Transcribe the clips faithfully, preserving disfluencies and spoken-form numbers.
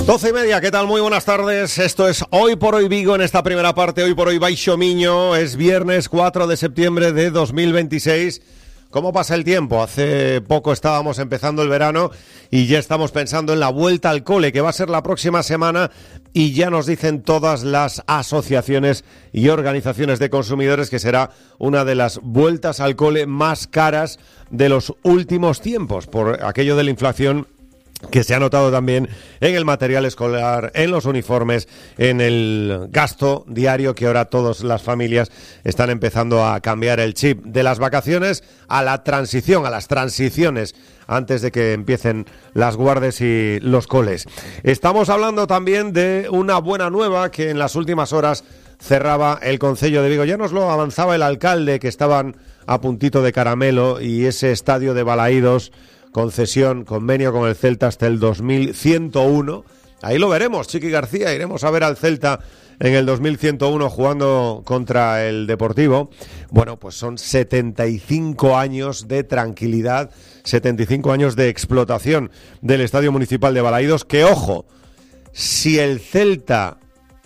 Doce y media, ¿qué tal? Muy buenas tardes. Esto es Hoy por Hoy Vigo en esta primera parte. Hoy por Hoy Baixo Miño. Es viernes cuatro de septiembre de dos mil veintiséis. ¿Cómo pasa el tiempo? Hace poco estábamos empezando el verano y ya estamos pensando en la vuelta al cole, que va a ser la próxima semana, y ya nos dicen todas las asociaciones y organizaciones de consumidores que será una de las vueltas al cole más caras de los últimos tiempos, por aquello de la inflación que se ha notado también en el material escolar, en los uniformes, en el gasto diario, que ahora todas las familias están empezando a cambiar el chip de las vacaciones a la transición, a las transiciones, antes de que empiecen las guardes y los coles. Estamos hablando también de una buena nueva que en las últimas horas cerraba el Concello de Vigo. Ya nos lo avanzaba el alcalde, que estaban a puntito de caramelo, y ese estadio de Balaídos, concesión, convenio con el Celta hasta el dos mil ciento uno. Ahí lo veremos, Chiqui García. Iremos a ver al Celta en el dos mil ciento uno jugando contra el Deportivo. Bueno, pues son setenta y cinco años de tranquilidad, setenta y cinco años de explotación del Estadio Municipal de Balaídos, que, ojo, si el Celta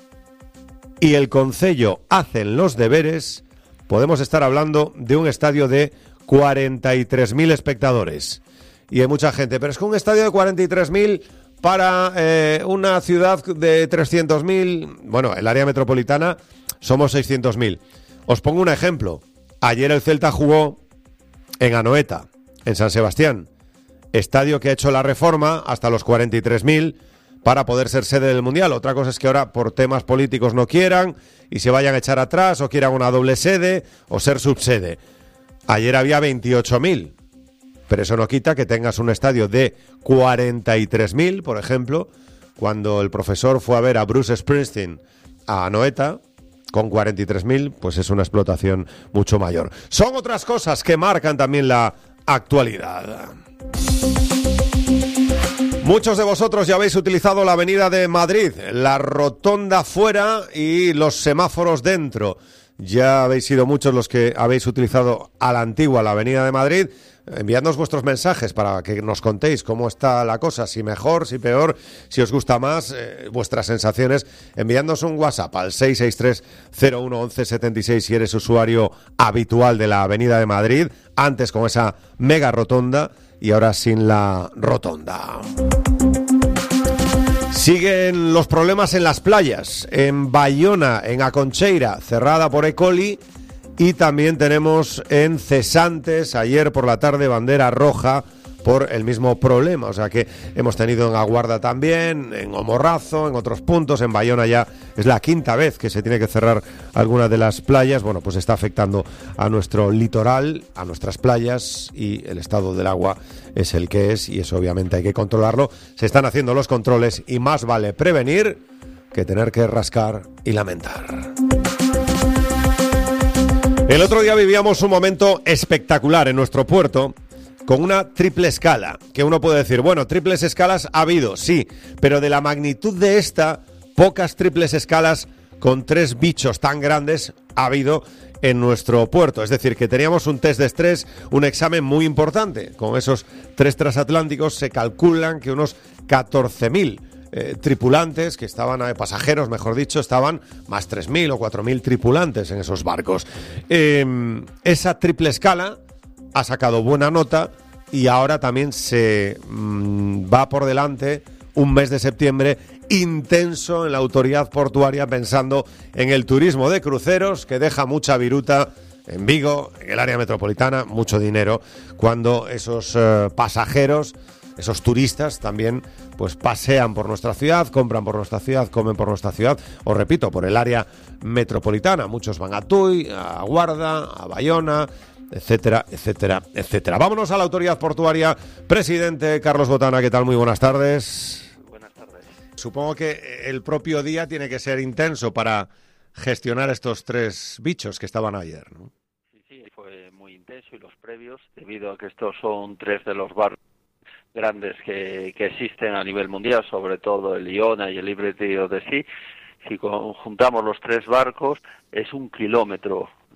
y el Concello hacen los deberes, podemos estar hablando de un estadio de cuarenta y tres mil espectadores. Y hay mucha gente, pero es que un estadio de cuarenta y tres mil para eh, una ciudad de trescientos mil, bueno, el área metropolitana somos seiscientos mil. Os pongo un ejemplo. Ayer el Celta jugó en Anoeta, en San Sebastián, estadio que ha hecho la reforma hasta los cuarenta y tres mil para poder ser sede del Mundial. Otra cosa es que ahora por temas políticos no quieran y se vayan a echar atrás, o quieran una doble sede o ser subsede. Ayer había veintiocho mil. Pero eso no quita que tengas un estadio de cuarenta y tres mil, por ejemplo, cuando el profesor fue a ver a Bruce Springsteen a Anoeta, con cuarenta y tres mil, pues es una explotación mucho mayor. Son otras cosas que marcan también la actualidad. Muchos de vosotros ya habéis utilizado la Avenida de Madrid, la rotonda fuera y los semáforos dentro. Ya habéis sido muchos los que habéis utilizado a la antigua la Avenida de Madrid. Enviadnos vuestros mensajes para que nos contéis cómo está la cosa, si mejor, si peor, si os gusta más, eh, vuestras sensaciones. Enviadnos un WhatsApp al seis seis tres cero uno once setenta y seis si eres usuario habitual de la Avenida de Madrid, antes con esa mega rotonda y ahora sin la rotonda. Siguen los problemas en las playas, en Bayona, en A Concheira, cerrada por E. coli, y también tenemos en Cesantes, ayer por la tarde, bandera roja por el mismo problema. O sea que hemos tenido en Aguarda también, en Omorrazo, en otros puntos. En Bayona ya es la quinta vez que se tiene que cerrar alguna de las playas. Bueno, pues está afectando a nuestro litoral, a nuestras playas, y el estado del agua es el que es, y eso obviamente hay que controlarlo. Se están haciendo los controles y más vale prevenir que tener que rascar y lamentar. El otro día vivíamos un momento espectacular en nuestro puerto, con una triple escala, que uno puede decir, bueno, triples escalas ha habido, sí, pero de la magnitud de esta, pocas triples escalas con tres bichos tan grandes ha habido en nuestro puerto. Es decir, que teníamos un test de estrés, un examen muy importante. Con esos tres transatlánticos se calculan que unos catorce mil eh, tripulantes, que estaban, eh, pasajeros, mejor dicho, estaban más tres mil o cuatro mil tripulantes en esos barcos. Eh, esa triple escala ha sacado buena nota, y ahora también se mmm, va por delante un mes de septiembre intenso en la autoridad portuaria, pensando en el turismo de cruceros, que deja mucha viruta en Vigo, en el área metropolitana, mucho dinero, cuando esos eh, pasajeros, esos turistas también pues pasean por nuestra ciudad, compran por nuestra ciudad, comen por nuestra ciudad, os repito, por el área metropolitana. Muchos van a Tui, a Guarda, a Bayona, etcétera, etcétera, etcétera. Vámonos a la autoridad portuaria. Presidente Carlos Botana, ¿qué tal? Muy buenas tardes. Buenas tardes. Supongo que el propio día tiene que ser intenso para gestionar estos tres bichos que estaban ayer, ¿no? Sí, sí, fue muy intenso, y los previos, debido a que estos son tres de los barcos grandes que, que existen a nivel mundial, sobre todo el Iona y el Liberty of the Sea. Si juntamos los tres barcos, es un kilómetro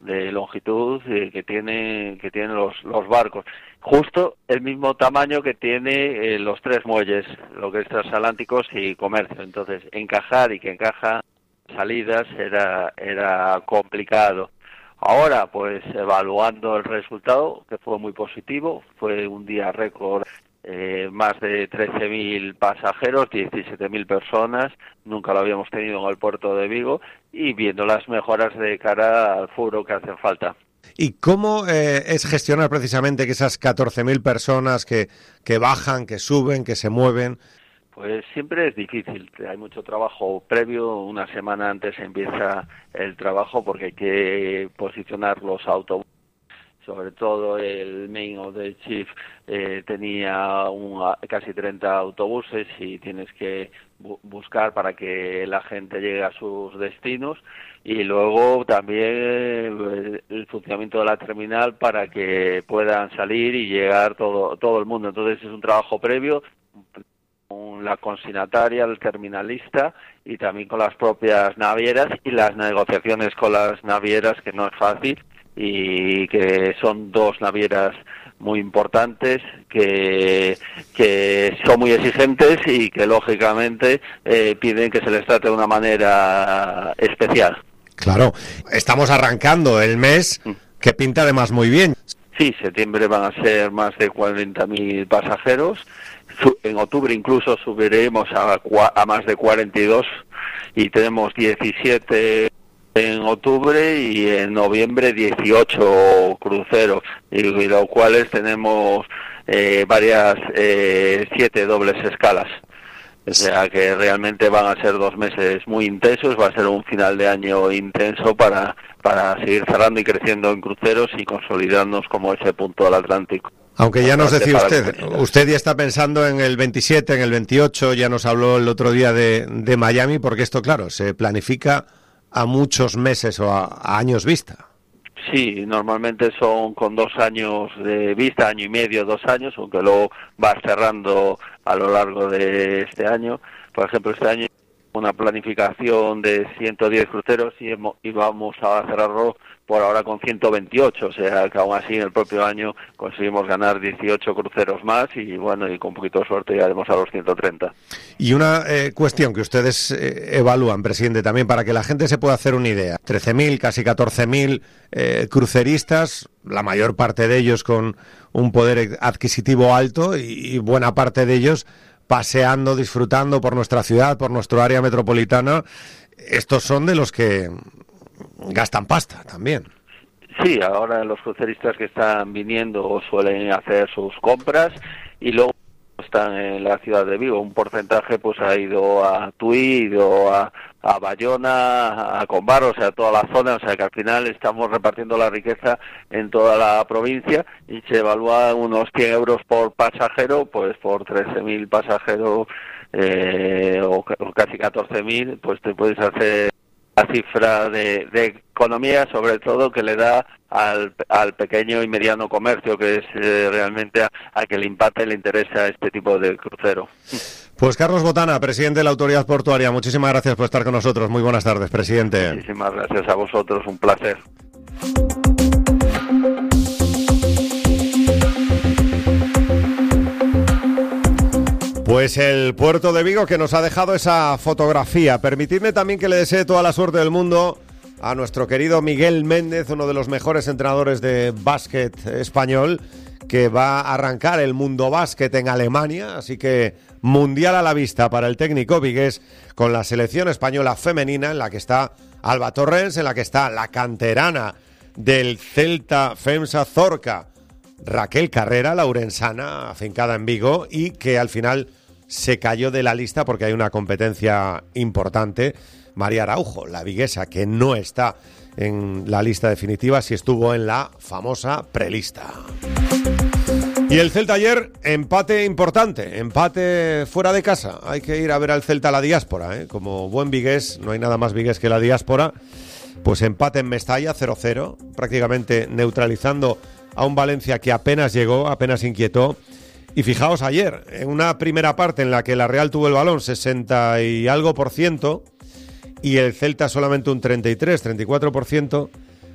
de longitud eh, que tiene que tienen los, los barcos. Justo el mismo tamaño que tiene eh, los tres muelles, lo que es transatlánticos y comercio. Entonces, encajar y que encaja salidas era era complicado. Ahora, pues, evaluando el resultado, que fue muy positivo, fue un día récord, eh, más de trece mil pasajeros, diecisiete mil personas, nunca lo habíamos tenido en el puerto de Vigo, y viendo las mejoras de cara al futuro que hacen falta. ¿Y cómo eh, es gestionar precisamente que esas catorce mil personas que, que bajan, que suben, que se mueven? Pues siempre es difícil, hay mucho trabajo previo, una semana antes empieza el trabajo porque hay que posicionar los autobuses, sobre todo el Main of the Chief eh, tenía un, casi treinta autobuses y tienes que bu- buscar para que la gente llegue a sus destinos, y luego también eh, el funcionamiento de la terminal para que puedan salir y llegar todo, todo el mundo. Entonces es un trabajo previo, con la consignataria, el terminalista y también con las propias navieras y las negociaciones con las navieras, que no es fácil, y que son dos navieras muy importantes que, que son muy exigentes y que lógicamente eh, piden que se les trate de una manera especial. Claro, estamos arrancando el mes que pinta además muy bien. Sí, septiembre van a ser más de cuarenta mil pasajeros. En octubre incluso subiremos a, a más de cuarenta y dos y tenemos diecisiete en octubre y en noviembre dieciocho cruceros, y, y los cuales tenemos eh, varias, eh, siete dobles escalas. O sea que realmente van a ser dos meses muy intensos, va a ser un final de año intenso para, para seguir cerrando y creciendo en cruceros y consolidarnos como ese punto del Atlántico. Aunque ya nos decía usted, usted ya está pensando en el veintisiete, en el veintiocho, ya nos habló el otro día de, de Miami, porque esto, claro, se planifica a muchos meses o a, a años vista. Sí, normalmente son con dos años de vista, año y medio, dos años, aunque luego va cerrando a lo largo de este año. Por ejemplo, este año una planificación de ciento diez cruceros y, hemos, y vamos a cerrarlo por ahora con ciento veintiocho, o sea que aún así en el propio año conseguimos ganar dieciocho cruceros más y bueno, y con un poquito de suerte llegaremos a los ciento treinta. Y una eh, cuestión que ustedes eh, evalúan, presidente, también para que la gente se pueda hacer una idea. trece mil, casi catorce mil eh, cruceristas, la mayor parte de ellos con un poder adquisitivo alto y, y buena parte de ellos paseando, disfrutando por nuestra ciudad, por nuestro área metropolitana. Estos son de los que gastan pasta también. Sí, ahora los cruceristas que están viniendo suelen hacer sus compras y luego están en la ciudad de Vigo. Un porcentaje pues ha ido a Tui, ha ido a, a Bayona, a Combar, o sea, toda la zona, o sea que al final estamos repartiendo la riqueza en toda la provincia y se evalúa unos cien euros por pasajero, pues por trece mil pasajeros eh, o, o casi catorce mil, pues te puedes hacer la cifra de, de economía, sobre todo que le da al, al pequeño y mediano comercio, que es eh, realmente a, a que le impacta y le interesa este tipo de crucero. Pues Carlos Botana, presidente de la Autoridad Portuaria, muchísimas gracias por estar con nosotros. Muy buenas tardes, presidente. Muchísimas gracias a vosotros, un placer. Pues el puerto de Vigo que nos ha dejado esa fotografía. Permitidme también que le desee toda la suerte del mundo a nuestro querido Miguel Méndez, uno de los mejores entrenadores de básquet español, que va a arrancar el Mundo Básquet en Alemania, así que mundial a la vista para el técnico vigués, con la selección española femenina en la que está Alba Torrens, en la que está la canterana del Celta FEMSA Zorca, Raquel Carrera, la urensana, afincada en Vigo, y que al final se cayó de la lista porque hay una competencia importante. María Araujo, la viguesa, que no está en la lista definitiva, si estuvo en la famosa prelista. Y el Celta ayer, empate importante, empate fuera de casa. Hay que ir a ver al Celta a la diáspora, ¿eh? Como buen vigués, no hay nada más vigués que la diáspora. Pues empate en Mestalla, cero cero, prácticamente neutralizando a un Valencia que apenas llegó, apenas inquietó. Y fijaos ayer, en una primera parte en la que la Real tuvo el balón sesenta y algo por ciento y el Celta solamente un treinta y tres, treinta y cuatro por ciento,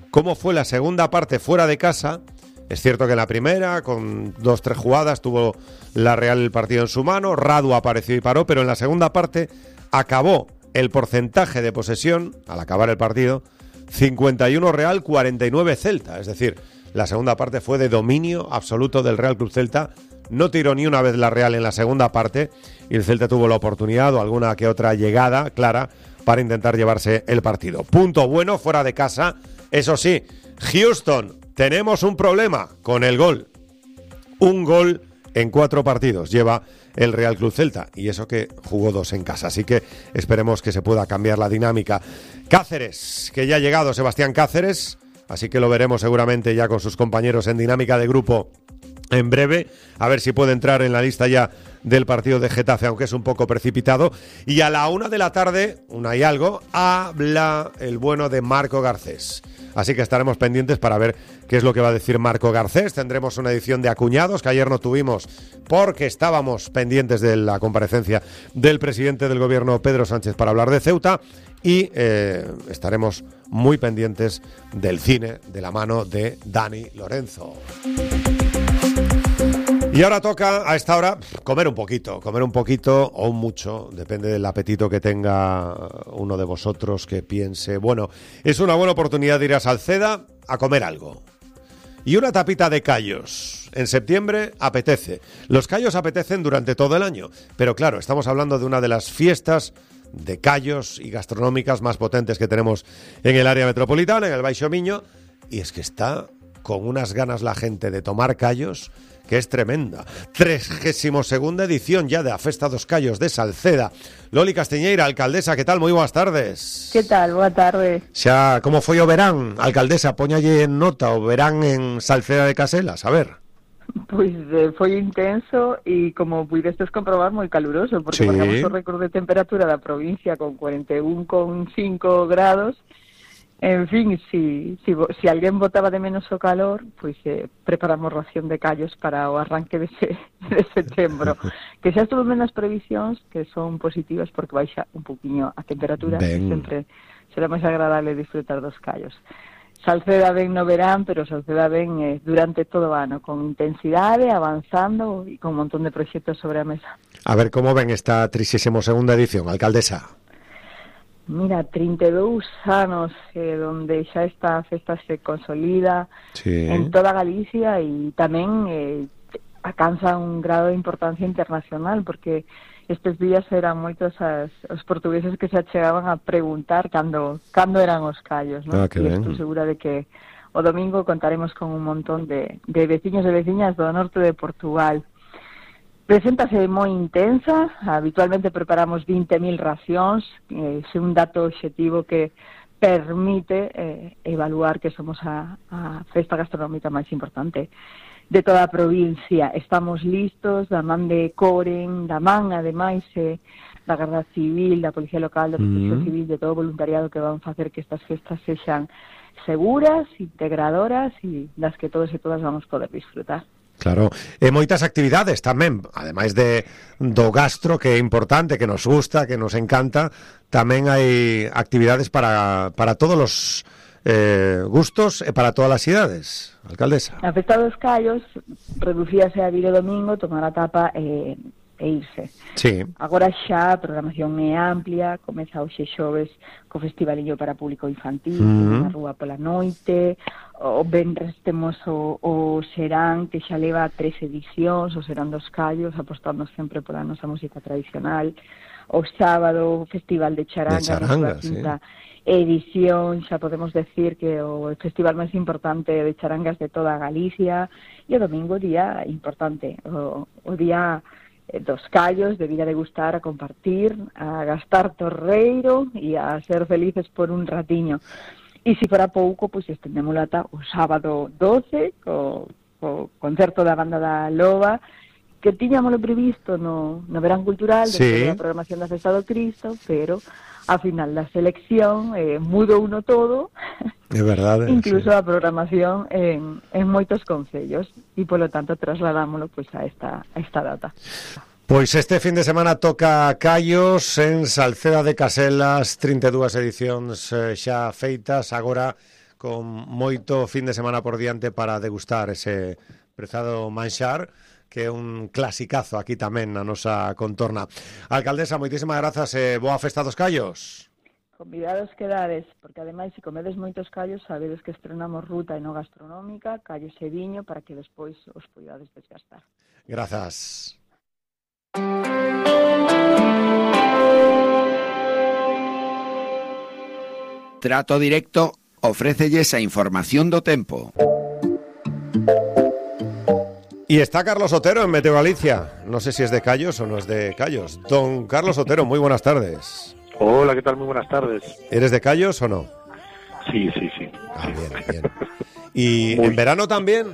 cómo fue la segunda parte fuera de casa. Es cierto que en la primera, con dos, tres jugadas, tuvo la Real el partido en su mano, Radu apareció y paró, pero en la segunda parte acabó el porcentaje de posesión, al acabar el partido, cincuenta y uno Real, cuarenta y nueve Celta. Es decir, la segunda parte fue de dominio absoluto del Real Club Celta. No tiró ni una vez la Real en la segunda parte y el Celta tuvo la oportunidad o alguna que otra llegada clara para intentar llevarse el partido. Punto bueno fuera de casa. Eso sí, Houston, tenemos un problema con el gol. Un gol en cuatro partidos lleva el Real Club Celta, y eso que jugó dos en casa, así que esperemos que se pueda cambiar la dinámica. Cáceres, que ya ha llegado Sebastián Cáceres, así que lo veremos seguramente ya con sus compañeros en dinámica de grupo en breve, a ver si puede entrar en la lista ya del partido de Getafe, aunque es un poco precipitado. Y a la una de la tarde, una y algo, habla el bueno de Marco Garcés. Así que estaremos pendientes para ver qué es lo que va a decir Marco Garcés. Tendremos una edición de Acuñados, que ayer no tuvimos porque estábamos pendientes de la comparecencia del presidente del gobierno, Pedro Sánchez, para hablar de Ceuta. Y eh, estaremos muy pendientes del cine de la mano de Dani Lorenzo. Y ahora toca, a esta hora, comer un poquito, comer un poquito o mucho, depende del apetito que tenga uno de vosotros, que piense, bueno, es una buena oportunidad de ir a Salceda a comer algo. Y una tapita de callos. En septiembre apetece. Los callos apetecen durante todo el año, pero claro, estamos hablando de una de las fiestas de callos y gastronómicas más potentes que tenemos en el área metropolitana, en el Baixo Miño, y es que está con unas ganas la gente de tomar callos que es tremenda. Trigésimo segunda edición ya de a Festa dos Callos de Salceda. Loli Castiñeira, alcaldesa, ¿qué tal? Moi boas tardes. Que tal? Boa tarde. Xa, como foi o verán, alcaldesa? Poñalle en nota o verán en Salceda de Caselas, a ver. Pois eh, foi intenso e, como puidestes comprobar, moi caluroso, porque sí. Marcamos o récord de temperatura da provincia con cuarenta e un coma cinco grados. En fin, si, si, si alguén botaba de menos o calor, pois eh, preparamos ración de callos para o arranque de, se, de setembro. Que xa estuvo ben nas previsións, que son positivas porque baixa un poquinho a temperatura, e sempre será máis agradable disfrutar dos callos. Salceda ben no verán, pero Salceda ben eh, durante todo o ano, con intensidade, avanzando e con un montón de proxectos sobre a mesa. A ver, como ven esta trigésima segunda edición, alcaldesa? Mira, trinta e dous anos eh, donde xa esta festa se consolida sí. en toda Galicia e tamén eh, alcanza un grado de importancia internacional, porque estes días eran moitos as, os portugueses que se achegaban a preguntar cando, cando eran os callos, ¿no? Ah, que e ben. estou segura de que o domingo contaremos con un montón de, de veciños e veciñas do norte de Portugal. Preséntase moi intensa, habitualmente preparamos vinte mil racións, é eh, un dato obxectivo que permite eh, evaluar que somos a, a festa gastronómica máis importante de toda a provincia. Estamos listos, da man de Coren, da man, ademais, eh, da Garda Civil, da Policía Local, da Protección mm. Civil, de todo o voluntariado que van facer que estas festas sexan seguras, integradoras e das que todos e todas vamos poder disfrutar. Claro, e moitas actividades tamén, ademais de do gastro, que é importante, que nos gusta, que nos encanta, tamén hai actividades para, para todos os eh, gustos e para todas as idades, alcaldesa. A Festa dos Callos reducíase a vir o domingo, tomar a tapa e, e irse. Sí. Agora xa a programación é amplia, comeza hoxe xoves co festivaliño para público infantil, uh-huh. na rúa pola noite. O venres temos o, o Serán, que xa leva tres edicións, o Serán dos Callos, apostando sempre pola nosa música tradicional. O sábado, o Festival de Charanga, de Charanga na quinta sí. edición, xa podemos decir que o festival máis importante de charangas de toda Galicia. E o domingo, día importante, o, o día dos callos, de vir a degustar, a compartir, a gastar torreiro e a ser felices por un ratiño. E se fora pouco, pois estendémoslo ata o sábado doce, co, co concerto da banda da Loba, que tiñámoslo previsto no, no verán cultural, sí. desde a programación da Festa do Cristo, pero a final da selección eh, mudou uno todo, é verdade, incluso sí. a programación en, en moitos concellos, e polo tanto trasladámoslo pois a esta, a esta data. Pois este fin de semana toca callos en Salceda de Caselas, trinta e dúas edicións eh, xa feitas, agora con moito fin de semana por diante para degustar ese prezado manxar, que é un clasicazo aquí tamén na nosa contorna. Alcaldesa, moitísimas grazas e boa festa dos callos. Convidados quedades, porque ademais, se comedes moitos callos, sabedes que estrenamos ruta enogastronómica, callos e viño, para que despois os poidades desgastar. Grazas. Trato Directo ofrécelles a información do tempo. Y está Carlos Otero en Meteo Galicia. No sé si es de Callos o no es de Callos. Don Carlos Otero, muy buenas tardes. Hola, ¿qué tal? Muy buenas tardes. ¿Eres de Callos o no? Sí, sí, sí. Ah, bien, bien. ¿Y muy. en verano también?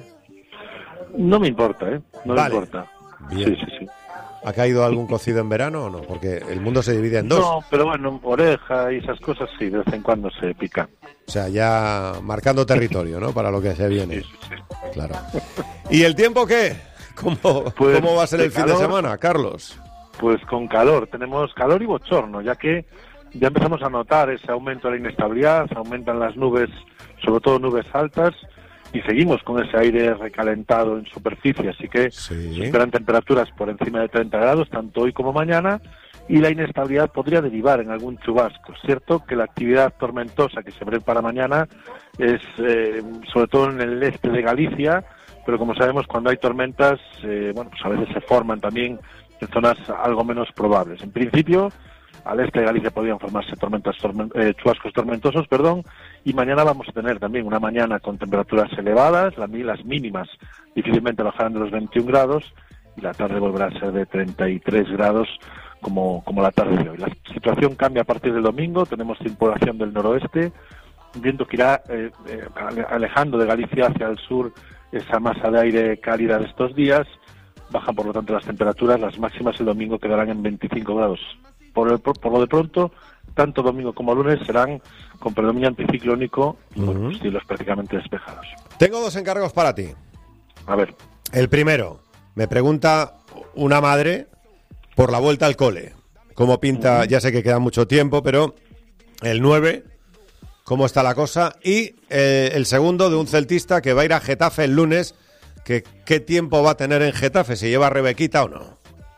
No me importa, ¿eh? No vale. me importa. Bien. Sí, sí, sí. ¿Ha caído algún cocido en verano o no? Porque el mundo se divide en dos. No, pero bueno, oreja y esas cosas sí, de vez en cuando se pica. O sea, ya marcando territorio, ¿no? Para lo que se viene. Sí, sí, sí. Claro. ¿Y el tiempo qué? ¿Cómo, pues, ¿cómo va a ser el fin calor, de semana, Carlos? Pues con calor. Tenemos calor y bochorno, ya que ya empezamos a notar ese aumento de la inestabilidad, aumentan las nubes, sobre todo nubes altas, y seguimos con ese aire recalentado en superficie, así que sí. se esperan temperaturas por encima de treinta grados, tanto hoy como mañana, y la inestabilidad podría derivar en algún chubasco. Es cierto que la actividad tormentosa que se ve para mañana es eh, sobre todo en el este de Galicia, pero como sabemos, cuando hay tormentas, eh, bueno, pues a veces se forman también en zonas algo menos probables. En principio, al este de Galicia podrían formarse tormentas, torment eh, chubascos tormentosos, perdón, y mañana vamos a tener también una mañana con temperaturas elevadas, la, las mínimas difícilmente bajarán de los veintiún grados, y la tarde volverá a ser de treinta y tres grados, como, como la tarde de hoy. La situación cambia a partir del domingo, tenemos circulación del noroeste, viento que irá eh, eh, alejando de Galicia hacia el sur esa masa de aire cálida de estos días, bajan por lo tanto las temperaturas, las máximas el domingo quedarán en veinticinco grados. Por, el, por lo de pronto, tanto domingo como lunes serán con predominio anticiclónico y uh-huh. bueno, cielos prácticamente despejados. Tengo dos encargos para ti. A ver. El primero, me pregunta una madre por la vuelta al cole. ¿Cómo pinta? Uh-huh. Ya sé que queda mucho tiempo, pero el nueve, ¿cómo está la cosa? Y eh, el segundo, de un celtista que va a ir a Getafe el lunes, que ¿qué tiempo va a tener en Getafe? ¿Si lleva a Rebequita o no?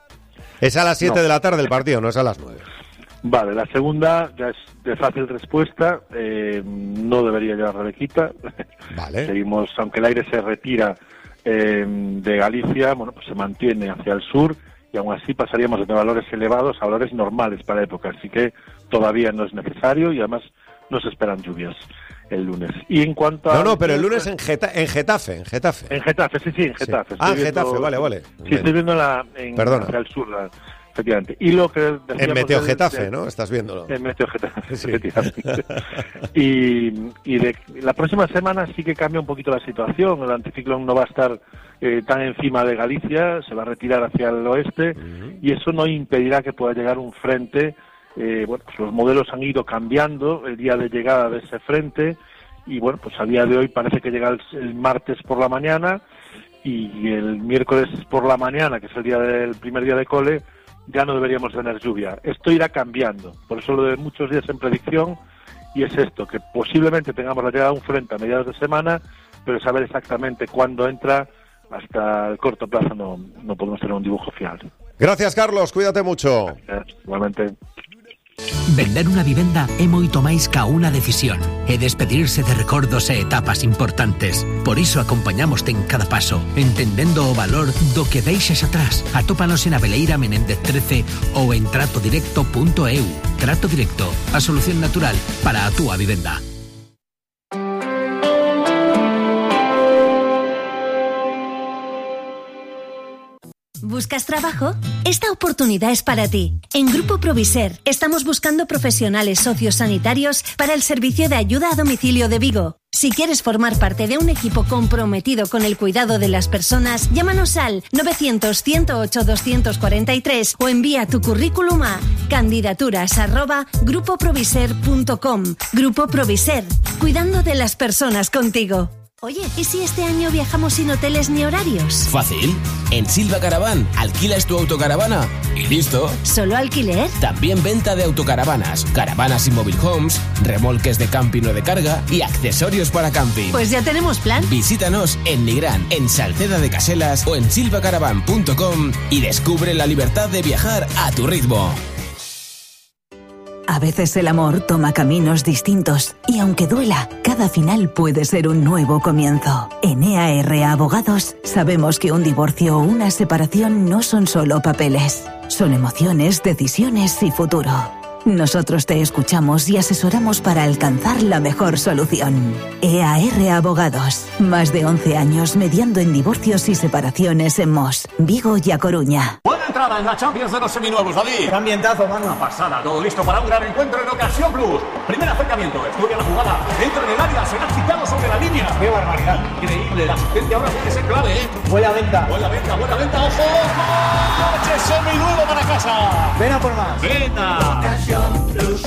Es a las siete no. de la tarde el partido, no es a las nueve. Vale, la segunda ya es de fácil respuesta. Eh, no debería llevar Rebequita. Vale. Seguimos, aunque el aire se retira eh, de Galicia, bueno, pues se mantiene hacia el sur y aún así pasaríamos de valores elevados a valores normales para la época. Así que todavía no es necesario y además no se esperan lluvias el lunes. Y en cuanto a... No, no, pero el lunes en, Geta en Getafe, en Getafe. En Getafe, sí, sí, en Getafe. Sí. Ah, en Getafe, vale, vale. Sí, Bien. Estoy viendo la, en, Perdona. hacia el sur, la, efectivamente. Y lo que en Meteo del, Getafe, de, ¿no? Estás viéndolo. En Meteo Getafe, sí. efectivamente. y y de, la próxima semana sí que cambia un poquito la situación. El anticiclón no va a estar eh, tan encima de Galicia, se va a retirar hacia el oeste, uh-huh. y eso no impedirá que pueda llegar un frente. Eh, bueno, pues los modelos han ido cambiando el día de llegada de ese frente, y bueno, pues a día de hoy parece que llega el, el martes por la mañana, y el miércoles por la mañana, que es el día del primer día de cole, ya no deberíamos tener lluvia. Esto irá cambiando, por eso lo de muchos días en predicción, y es esto, que posiblemente tengamos la llegada de un frente a mediados de semana, pero saber exactamente cuándo entra, hasta el corto plazo no, no podemos tener un dibujo fiable. Gracias, Carlos, cuídate mucho. Gracias, igualmente. Vender unha vivenda é moito máis ca unha decisión, é despedirse de recordos e etapas importantes. Por iso acompañamoste en cada paso, entendendo o valor do que deixas atrás. Atópanos en Abeleira Menéndez trece ou en trato directo punto e u. Trato Directo, a solución natural para a túa vivenda. ¿Buscas trabajo? Esta oportunidad es para ti. En Grupo Proviser estamos buscando profesionales sociosanitarios para el servicio de ayuda a domicilio de Vigo. Si quieres formar parte de un equipo comprometido con el cuidado de las personas, llámanos al novecientos, ciento ocho, doscientos cuarenta y tres o envía tu currículum a candidaturas arroba grupo proviser punto com. Grupo Proviser, cuidando de las personas contigo. Oye, ¿y si este año viajamos sin hoteles ni horarios? Fácil. En Silva Caravan alquilas tu autocaravana y listo. ¿Solo alquiler? También venta de autocaravanas, caravanas y mobile homes, remolques de camping o de carga y accesorios para camping. Pues ya tenemos plan. Visítanos en Nigrán, en Salceda de Caselas o en silvacaravan punto com y descubre la libertad de viajar a tu ritmo. A veces el amor toma caminos distintos y aunque duela, cada final puede ser un nuevo comienzo. En E A R Abogados sabemos que un divorcio o una separación no son solo papeles, son emociones, decisiones y futuro. Nosotros te escuchamos y asesoramos para alcanzar la mejor solución. E A R Abogados, más de once años mediando en divorcios y separaciones en Mos, Vigo y A Coruña. Buena entrada en la Champions de los seminuevos, David. ¡Qué ambientazo, mano! Una pasada, todo listo para un gran encuentro en Ocasión Plus. Primer acercamiento, estudia la jugada, entra en el área, será quitado sobre la línea. ¡Qué barbaridad! Increíble, la asistencia ahora puede ser clave, ¿eh? Buena venta. Buena venta, buena venta, ojo. ¡Coche seminuevo para casa! Ven a por más. ¡Venga! Ocasión Plus.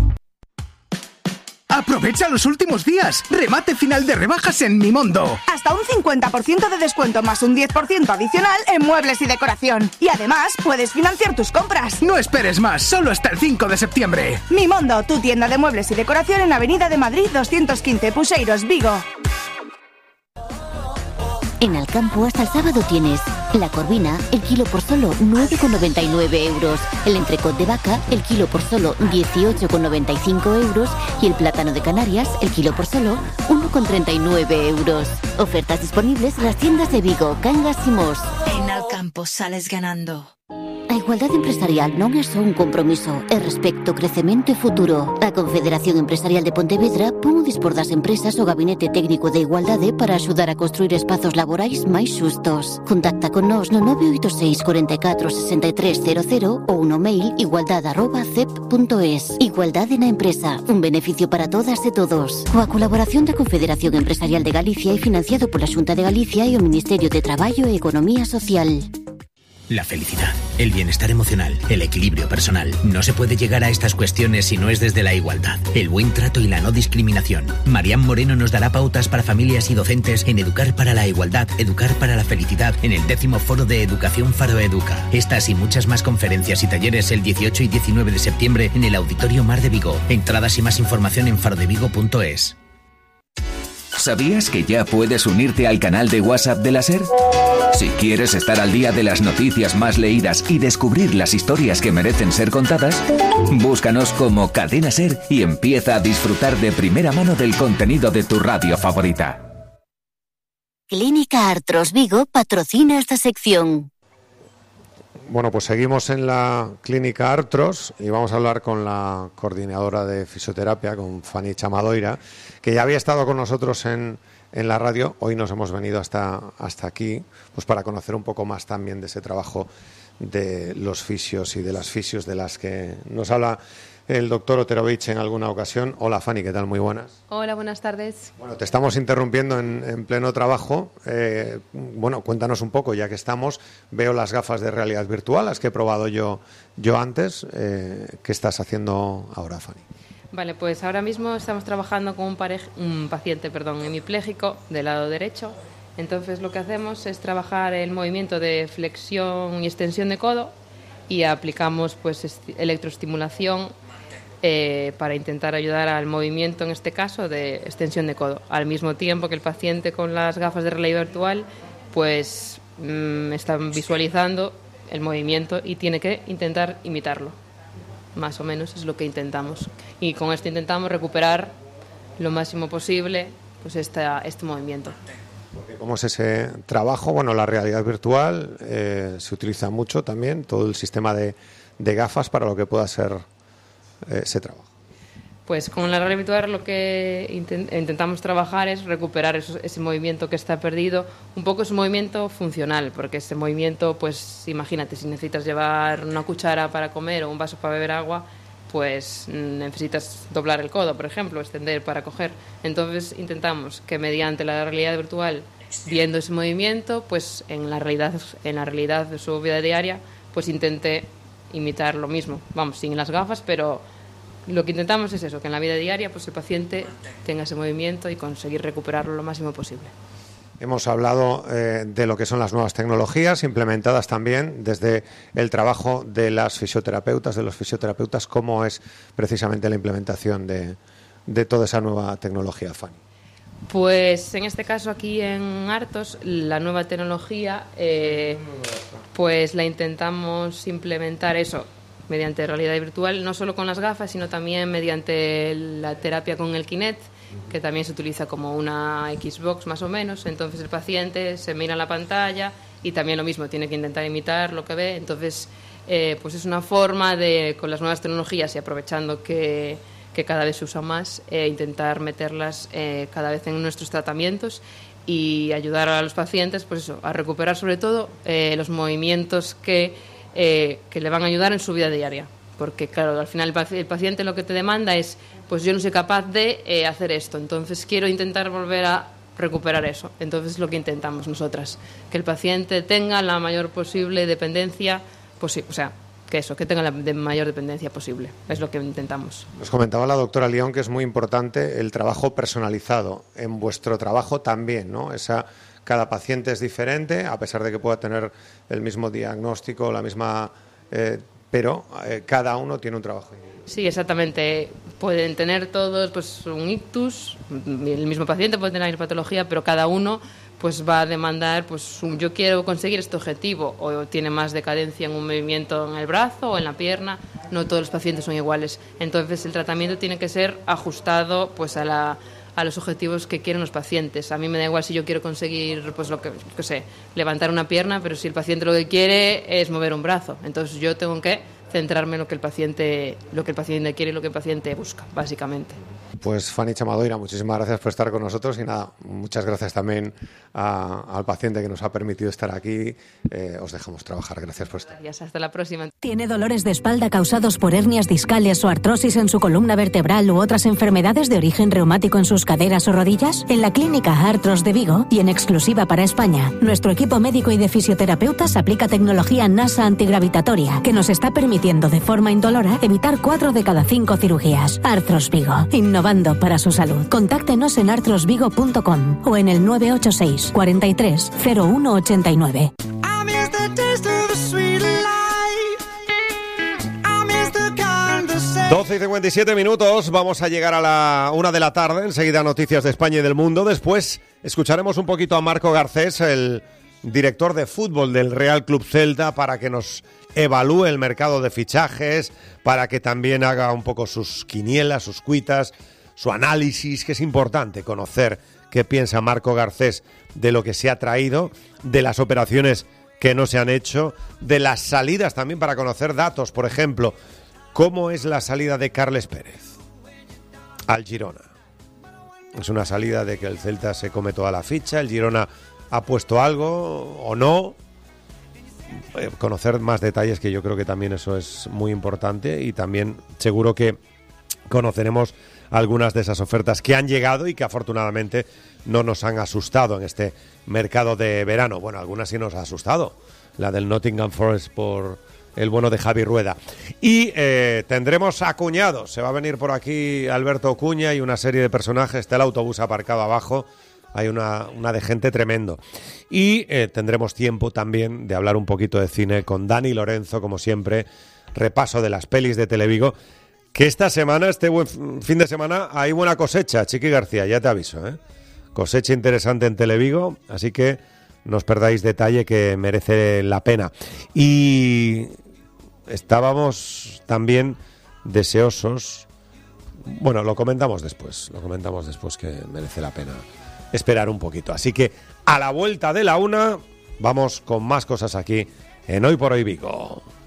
Aprovecha los últimos días. Remate final de rebajas en Mimondo. Hasta un cincuenta por ciento de descuento más un diez por ciento adicional en muebles y decoración. Y además puedes financiar tus compras. No esperes más, solo hasta el cinco de septiembre. Mimondo, tu tienda de muebles y decoración en Avenida de Madrid doscientos quince, Puseiros, Vigo. En Alcampo hasta el sábado tienes la corvina, el kilo por solo nueve con noventa y nueve euros, el entrecot de vaca, el kilo por solo dieciocho con noventa y cinco euros y el plátano de Canarias, el kilo por solo uno con treinta y nueve euros. Ofertas disponibles en las tiendas de Vigo, Cangas y Mos. En Alcampo sales ganando. A igualdade empresarial non é só un compromiso, é respecto, crecemento e futuro. A Confederación Empresarial de Pontevedra pon o dispor das empresas o Gabinete Técnico de Igualdade para axudar a construir espazos laborais máis xustos. Contacta con nós no nove oito seis, cuarenta y cuatro, sesenta y tres cero cero ou no mail igualdade arroba cep punto es. Igualdade na empresa, un beneficio para todas e todos. Coa colaboración da Confederación Empresarial de Galicia e financiado pola Xunta de Galicia e o Ministerio de Traballo e Economía Social. La felicidad, el bienestar emocional, el equilibrio personal. No se puede llegar a estas cuestiones si no es desde la igualdad, el buen trato y la no discriminación. Marian Moreno nos dará pautas para familias y docentes en Educar para la Igualdad, Educar para la Felicidad en el décimo Foro de Educación Faro Educa. Estas y muchas más conferencias y talleres el dieciocho y diecinueve de septiembre en el Auditorio Mar de Vigo. Entradas y más información en farodevigo punto es. ¿Sabías que ya puedes unirte al canal de WhatsApp de la SER? Si quieres estar al día de las noticias más leídas y descubrir las historias que merecen ser contadas, búscanos como Cadena SER y empieza a disfrutar de primera mano del contenido de tu radio favorita. Clínica Artros Vigo patrocina esta sección. Bueno, pues seguimos en la Clínica Artros y vamos a hablar con la coordinadora de fisioterapia, con Fanny Chamadoira, que ya había estado con nosotros en, en la radio. Hoy nos hemos venido hasta, hasta aquí pues para conocer un poco más también de ese trabajo de los fisios y de las fisios de las que nos habla el doctor Oterovich en alguna ocasión. Hola Fanny, ¿qué tal? Muy buenas. Hola, buenas tardes. Bueno, te estamos interrumpiendo en, en pleno trabajo. Eh, bueno, cuéntanos un poco, ya que estamos. Veo las gafas de realidad virtual, las que he probado yo, yo antes. Eh, ¿Qué estás haciendo ahora, Fanny? Vale, pues ahora mismo estamos trabajando con un, parej- un paciente perdón, hemipléjico del lado derecho. Entonces lo que hacemos es trabajar el movimiento de flexión y extensión de codo y aplicamos pues est- electroestimulación Eh, para intentar ayudar al movimiento, en este caso, de extensión de codo. Al mismo tiempo que el paciente con las gafas de realidad virtual pues mmm, está visualizando el movimiento y tiene que intentar imitarlo. Más o menos es lo que intentamos. Y con esto intentamos recuperar lo máximo posible pues esta, este movimiento. ¿Cómo es ese trabajo? Bueno, la realidad virtual eh, se utiliza mucho también, todo el sistema de, de gafas para lo que pueda ser ese trabajo. Pues con la realidad virtual lo que intent- intentamos trabajar es recuperar eso, ese movimiento que está perdido, un poco ese movimiento funcional, porque ese movimiento, pues imagínate, si necesitas llevar una cuchara para comer o un vaso para beber agua, pues necesitas doblar el codo, por ejemplo, extender para coger. Entonces intentamos que mediante la realidad virtual, viendo ese movimiento, pues en la realidad, en la realidad de su vida diaria, pues intente imitar lo mismo, vamos, sin las gafas, pero lo que intentamos es eso, que en la vida diaria pues el paciente tenga ese movimiento y conseguir recuperarlo lo máximo posible. Hemos hablado eh, de lo que son las nuevas tecnologías implementadas también desde el trabajo de las fisioterapeutas, de los fisioterapeutas. ¿Cómo es precisamente la implementación de, de toda esa nueva tecnología, Fanny? Pues en este caso aquí en Artos, la nueva tecnología, eh, pues la intentamos implementar eso mediante realidad virtual, no solo con las gafas, sino también mediante la terapia con el Kinect, que también se utiliza como una Xbox más o menos. Entonces el paciente se mira en la pantalla y también lo mismo, tiene que intentar imitar lo que ve. Entonces eh, pues es una forma de, con las nuevas tecnologías y aprovechando que, que cada vez se usa más, eh, intentar meterlas eh, cada vez en nuestros tratamientos y ayudar a los pacientes pues eso, a recuperar sobre todo eh, los movimientos que, eh, que le van a ayudar en su vida diaria. Porque, claro, al final el paciente lo que te demanda es, pues yo no soy capaz de eh, hacer esto, entonces quiero intentar volver a recuperar eso. Entonces es lo que intentamos nosotras, que el paciente tenga la mayor posible dependencia posible, o sea, que eso, que tenga la de mayor dependencia posible, es lo que intentamos. Nos comentaba la doctora León que es muy importante el trabajo personalizado. En vuestro trabajo también, ¿no? Esa, cada paciente es diferente, a pesar de que pueda tener el mismo diagnóstico, la misma... Eh, pero eh, cada uno tiene un trabajo. Sí, exactamente. Pueden tener todos pues un ictus, el mismo paciente puede tener la patología, pero cada uno pues va a demandar, pues un, yo quiero conseguir este objetivo, o tiene más decadencia en un movimiento en el brazo o en la pierna. No todos los pacientes son iguales. Entonces el tratamiento tiene que ser ajustado pues a la a los objetivos que quieren los pacientes. A mí me da igual si yo quiero conseguir, pues lo que, que sé, levantar una pierna, pero si el paciente lo que quiere es mover un brazo, entonces yo tengo que centrarme en lo que el paciente, lo que el paciente quiere y lo que el paciente busca, básicamente. Pues Fanny Chamadoira, muchísimas gracias por estar con nosotros y nada, muchas gracias también a, al paciente que nos ha permitido estar aquí. Eh, os dejamos trabajar. Gracias por estar. Gracias, hasta la próxima. ¿Tiene dolores de espalda causados por hernias discales o artrosis en su columna vertebral u otras enfermedades de origen reumático en sus caderas o rodillas? En la clínica Artros de Vigo y en exclusiva para España, nuestro equipo médico y de fisioterapeutas aplica tecnología NASA antigravitatoria que nos está permitiendo de forma indolora evitar cuatro de cada cinco cirugías. Artros Vigo, innovando para su salud. Contáctenos en artros vigo punto com o en el nueve ocho seis, cuarenta y tres, cero uno ochenta y nueve. doce y cincuenta y siete minutos, vamos a llegar a la una de la tarde, enseguida noticias de España y del mundo. Después escucharemos un poquito a Marco Garcés, el director de fútbol del Real Club Celta, para que nos evalúe el mercado de fichajes, para que también haga un poco sus quinielas, sus cuitas, su análisis, que es importante conocer qué piensa Marco Garcés de lo que se ha traído, de las operaciones que no se han hecho, de las salidas también para conocer datos. Por ejemplo, ¿cómo es la salida de Carles Pérez al Girona? Es una salida de que el Celta se come toda la ficha, el Girona ha puesto algo o no. Eh, conocer más detalles, que yo creo que también eso es muy importante, y también seguro que conoceremos algunas de esas ofertas que han llegado y que afortunadamente no nos han asustado en este mercado de verano. Bueno, algunas sí nos ha asustado, la del Nottingham Forest por el bueno de Javi Rueda. Y eh, tendremos a Cuñado, se va a venir por aquí Alberto Cuña y una serie de personajes. Está el autobús aparcado abajo, hay una, una de gente tremendo. Y eh, tendremos tiempo también de hablar un poquito de cine con Dani Lorenzo, como siempre, repaso de las pelis de Televigo, que esta semana, este buen fin de semana, hay buena cosecha, Chiqui García, ya te aviso, ¿eh? Cosecha interesante en Televigo, así que no os perdáis detalle, que merece la pena. Y estábamos también deseosos, bueno, lo comentamos después, lo comentamos después, que merece la pena esperar un poquito. Así que a la vuelta de la una vamos con más cosas aquí en Hoy por Hoy Vigo.